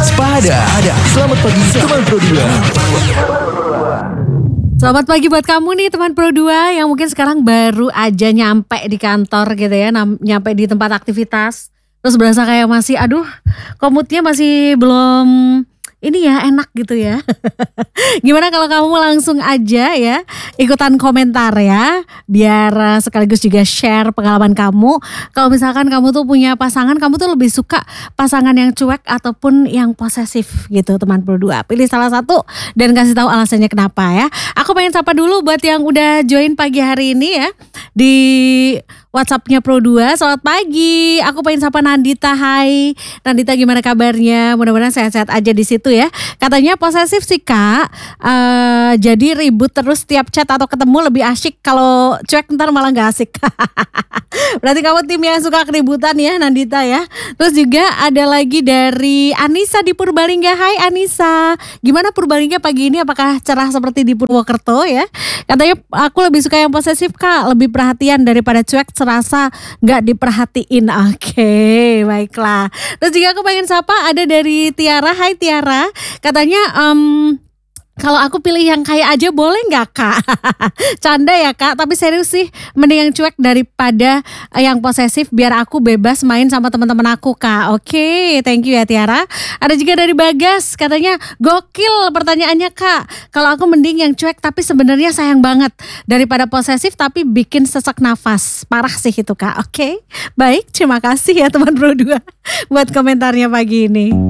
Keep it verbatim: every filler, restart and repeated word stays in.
Waspada. Selamat pagi teman Pro dua. Selamat pagi buat kamu nih teman Pro dua yang mungkin sekarang baru aja nyampe di kantor gitu ya, nyampe di tempat aktivitas. Terus berasa kayak masih aduh komutnya masih belum ini ya enak gitu ya. Gimana kalau kamu langsung aja ya ikutan komentar ya. Biar uh, sekaligus juga share pengalaman kamu. Kalau misalkan kamu tuh punya pasangan, kamu tuh lebih suka pasangan yang cuek ataupun yang posesif gitu teman Pro dua. Pilih salah satu dan kasih tahu alasannya kenapa ya. Aku pengen sapa dulu buat yang udah join pagi hari ini ya. Di WhatsAppnya Pro dua. Selamat pagi. Aku pengen sapa Nandita. Hai Nandita, gimana kabarnya? Mudah-mudahan sehat-sehat aja di situ ya. Katanya posesif sih kak, uh, jadi ribut terus tiap chat atau ketemu lebih asyik. Kalau cuek ntar malah gak asik. Berarti kamu tim yang suka keributan ya Nandita ya. Terus juga ada lagi dari Anissa di Purbalingga. Hai Anissa, gimana Purbalingga pagi ini? Apakah cerah seperti di Purwokerto ya? Katanya aku lebih suka yang posesif kak, lebih perhatian daripada cuek, serasa gak diperhatiin. Oke, baiklah. Terus juga aku pengen sapa ada dari Tiara. Hai Tiara, katanya um, kalau aku pilih yang kaya aja boleh gak kak? Canda ya kak, tapi serius sih mending yang cuek daripada yang posesif, biar aku bebas main sama teman-teman aku kak. Oke, thank you ya Tiara. Ada juga dari Bagas, katanya gokil pertanyaannya kak. Kalau aku mending yang cuek tapi sebenarnya sayang banget, daripada posesif tapi bikin sesak nafas. Parah sih itu kak. Oke, baik, terima kasih ya teman Pro dua buat komentarnya pagi ini.